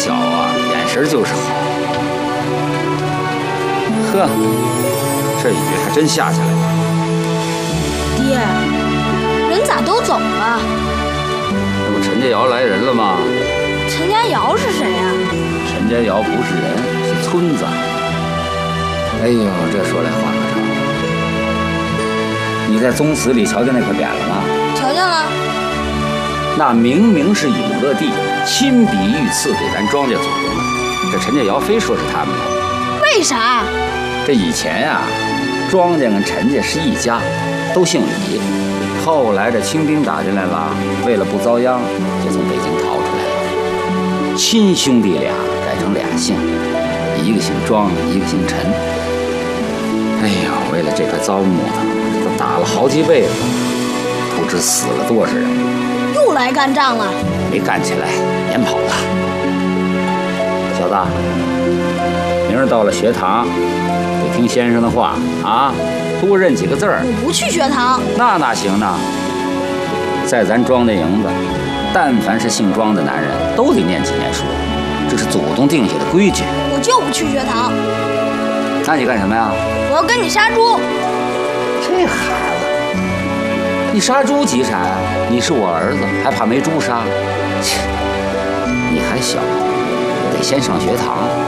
小啊，眼神就是好。呵，这雨还真下下来了。 爹，人咋都走了？ 这不陈家窑来人了吗？ 陈家窑是谁呀？ 陈家窑不是人，是村子。哎呦，这说来话可长。你在宗祠里瞧见那块匾了吗？ 瞧见了。 那明明是永乐帝亲笔御赐给咱庄家祖宗的，这陈家窑非说是他们的。 为啥？ 这以前呀，庄家跟陈家是一家，都姓李。后来这清兵打进来了，为了不遭殃，就从北京逃出来了。亲兄弟俩改成俩姓，一个姓庄，一个姓陈。哎呦，为了这块糟木头，这都打了好几辈子，不知死了多少人。 又来干仗了？ 没干起来，撵跑了。小子，明儿到了学堂，得听先生的话啊，多认几个字儿。 我不去学堂。 那哪行呢？在咱庄那营子，但凡是姓庄的男人，都得念几年书，这是祖宗定下的规矩。 我就不去学堂。 那你干什么呀？ 我要跟你杀猪。 这孩子，你杀猪急啥呀？你是我儿子，还怕没猪杀？切，你还小，得先上学堂。